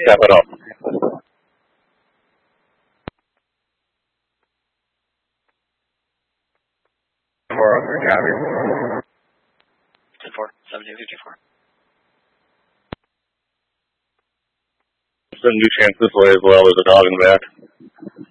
Step it up. 403, copy. 1754. Some new chance this way as well. There's a dog in the back.